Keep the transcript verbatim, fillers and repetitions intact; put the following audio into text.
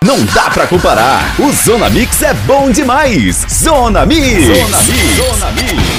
Não dá pra comparar. O Zona Mix é bom demais. Zona Mix. Zona Mix. Zona Mix.